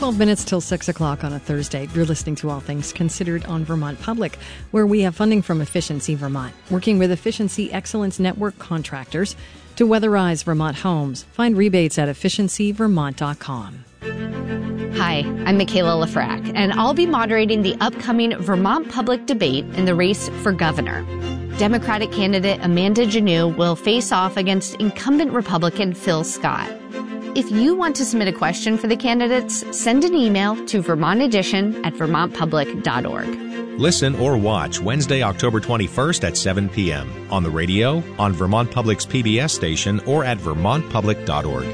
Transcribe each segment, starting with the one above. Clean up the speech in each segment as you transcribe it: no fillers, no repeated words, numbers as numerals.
12 minutes till 6 o'clock on a Thursday. You're listening to All Things Considered on Vermont Public, where we have funding from Efficiency Vermont, working with Efficiency Excellence Network contractors to weatherize Vermont homes. Find rebates at efficiencyvermont.com. Hi, I'm Michaela Lafrac, and I'll be moderating the upcoming Vermont Public debate in the race for governor. Democratic candidate Amanda Janneau will face off against incumbent Republican Phil Scott. If you want to submit a question for the candidates, send an email to vermontedition@vermontpublic.org. Listen or watch Wednesday, October 21st at 7 p.m. on the radio, on Vermont Public's PBS station, or at vermontpublic.org.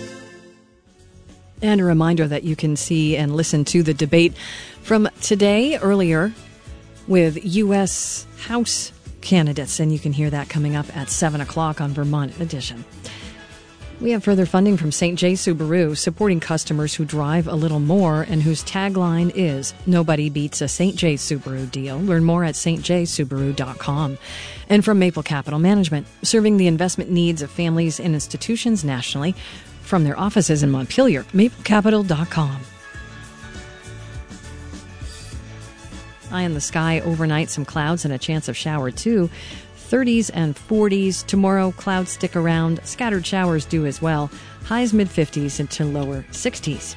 And a reminder that you can see and listen to the debate from today earlier with U.S. House candidates, and you can hear that coming up at 7 o'clock on Vermont Edition. We have further funding from St. J. Subaru, supporting customers who drive a little more and whose tagline is, "Nobody beats a St. J. Subaru deal." Learn more at stjsubaru.com. And from Maple Capital Management, serving the investment needs of families and institutions nationally from their offices in Montpelier, maplecapital.com. Eye in the sky overnight, some clouds and a chance of shower too. 30s and 40s. Tomorrow, clouds stick around. Scattered showers do as well. Highs mid-50s into lower 60s.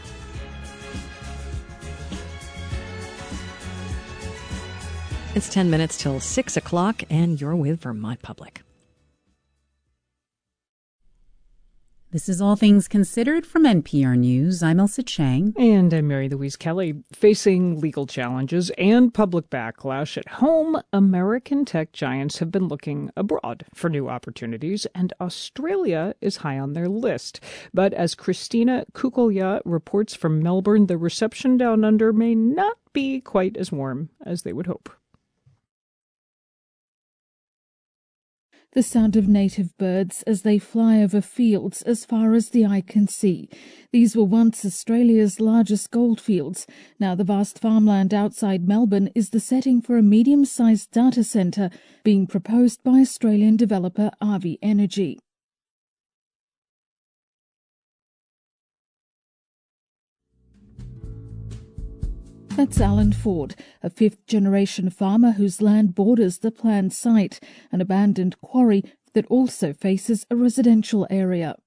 It's 10 minutes till 6 o'clock, and you're with Vermont Public. This is All Things Considered from NPR News. I'm Elsa Chang. And I'm Mary Louise Kelly. Facing legal challenges and public backlash at home, American tech giants have been looking abroad for new opportunities, and Australia is high on their list. But as Christina Kukulya reports from Melbourne, the reception down under may not be quite as warm as they would hope. The sound of native birds as they fly over fields as far as the eye can see. These were once Australia's largest goldfields. Now the vast farmland outside Melbourne is the setting for a medium-sized data centre being proposed by Australian developer RV Energy. That's Alan Ford, a fifth-generation farmer whose land borders the planned site, an abandoned quarry that also faces a residential area.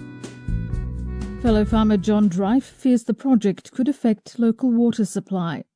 Fellow farmer John Drive fears the project could affect local water supply.